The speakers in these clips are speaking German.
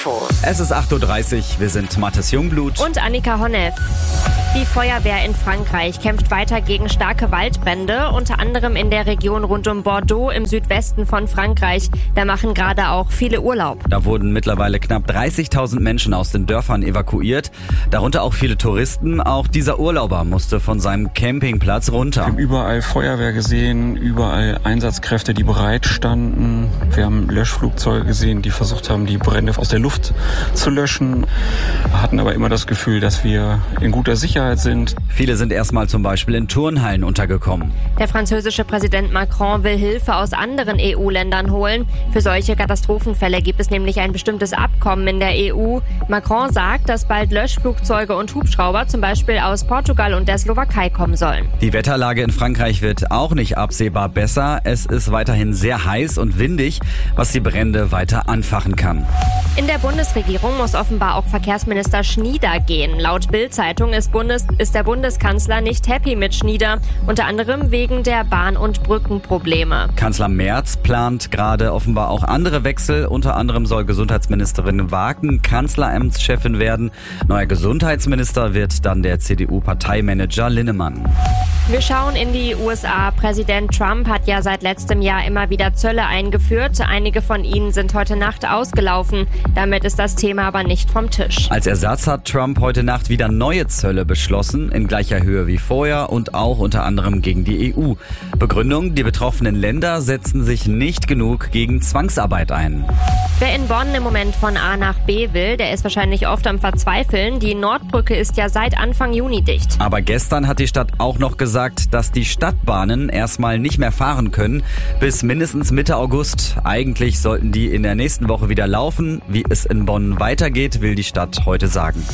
Infos. Es ist 8.30 Uhr, wir sind Mathis Jungblut und Annika Honneff. Die Feuerwehr in Frankreich kämpft weiter gegen starke Waldbrände, unter anderem in der Region rund um Bordeaux im Südwesten von Frankreich. Da machen gerade auch viele Urlaub. Da wurden mittlerweile knapp 30.000 Menschen aus den Dörfern evakuiert, darunter auch viele Touristen. Auch dieser Urlauber musste von seinem Campingplatz runter. Wir haben überall Feuerwehr gesehen, überall Einsatzkräfte, die bereit standen. Wir haben Löschflugzeuge gesehen, die versucht haben, die Brände aus der Luft zu löschen. Hatten aber immer das Gefühl, dass wir in guter Sicherheit sind. Viele sind erstmal zum Beispiel in Turnhallen untergekommen. Der französische Präsident Macron will Hilfe aus anderen EU-Ländern holen. Für solche Katastrophenfälle gibt es nämlich ein bestimmtes Abkommen in der EU. Macron sagt, dass bald Löschflugzeuge und Hubschrauber zum Beispiel aus Portugal und der Slowakei kommen sollen. Die Wetterlage in Frankreich wird auch nicht absehbar besser. Es ist weiterhin sehr heiß und windig, was die Brände weiter anfachen kann. In der Bundesregierung muss offenbar auch Verkehrsminister Schnieder gehen. Laut Bild-Zeitung ist der Bundeskanzler nicht happy mit Schnieder, unter anderem wegen der Bahn- und Brückenprobleme. Kanzler Merz plant gerade offenbar auch andere Wechsel. Unter anderem soll Gesundheitsministerin Wagen Kanzleramtschefin werden. Neuer Gesundheitsminister wird dann der CDU-Parteimanager Linnemann. Wir schauen in die USA. Präsident Trump hat ja seit letztem Jahr immer wieder Zölle eingeführt. Einige von ihnen sind heute Nacht ausgelaufen. Damit ist das Thema aber nicht vom Tisch. Als Ersatz hat Trump heute Nacht wieder neue Zölle beschlossen, in gleicher Höhe wie vorher und auch unter anderem gegen die EU. Begründung: Die betroffenen Länder setzen sich nicht genug gegen Zwangsarbeit ein. Wer in Bonn im Moment von A nach B will, der ist wahrscheinlich oft am Verzweifeln. Die Nordbrücke ist ja seit Anfang Juni dicht. Aber gestern hat die Stadt auch noch gesagt, dass die Stadtbahnen erstmal nicht mehr fahren können bis mindestens Mitte August. Eigentlich sollten die in der nächsten Woche wieder laufen. Wie es in Bonn weitergeht, will die Stadt heute sagen.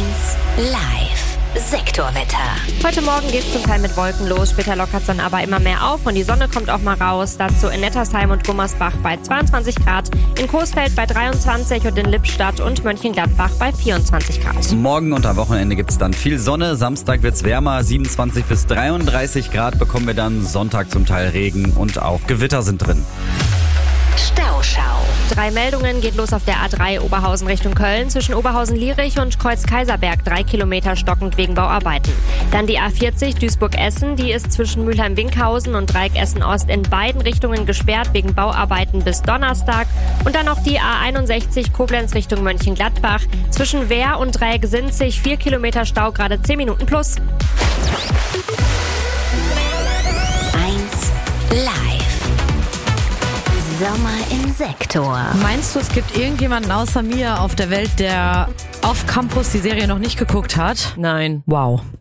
1 Live. Sektorwetter. Heute Morgen geht es zum Teil mit Wolken los, später lockert es dann aber immer mehr auf und die Sonne kommt auch mal raus. Dazu in Nettersheim und Gummersbach bei 22 Grad, in Coesfeld bei 23 und in Lippstadt und Mönchengladbach bei 24 Grad. Morgen und am Wochenende gibt es dann viel Sonne. Samstag wird es wärmer, 27 bis 33 Grad bekommen wir dann. Sonntag zum Teil Regen und auch Gewitter sind drin. Stauschau. 3 Meldungen, geht los auf der A3 Oberhausen Richtung Köln. Zwischen Oberhausen-Lierich und Kreuz-Kaiserberg 3 Kilometer stockend wegen Bauarbeiten. Dann die A40 Duisburg-Essen, die ist zwischen Mülheim-Winkhausen und Dreieck Essen-Ost in beiden Richtungen gesperrt wegen Bauarbeiten bis Donnerstag. Und dann noch die A61 Koblenz Richtung Mönchengladbach. Zwischen Wehr und Dreieck Sinzig 4 Kilometer Stau, gerade 10 Minuten plus. 1 Live. Sommer im Sektor. Meinst du, es gibt irgendjemanden außer mir auf der Welt, der auf Campus die Serie noch nicht geguckt hat? Nein. Wow.